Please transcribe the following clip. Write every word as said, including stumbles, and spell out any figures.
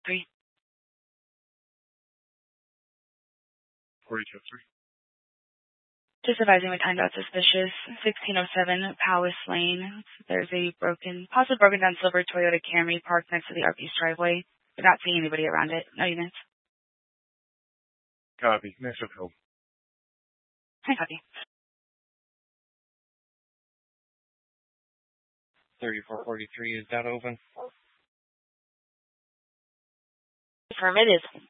three. forty-two oh three. Just advising we timed out suspicious. sixteen oh seven Powis Lane. There's a broken, possibly broken down silver Toyota Camry parked next to the R V's driveway. We're not seeing anybody around it. No units. Copy. Next up, Hill. Hi, copy. thirty-four forty-three, is that open? Affirmative.